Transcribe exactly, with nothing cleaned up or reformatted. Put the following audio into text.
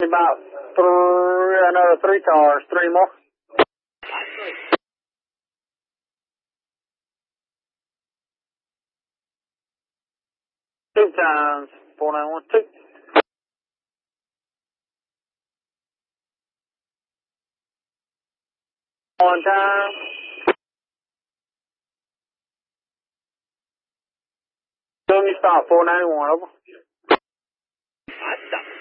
About three, another three cars, three more. Two times, four nine one two. One time. Show me stop, four ninety-one, over. I stop.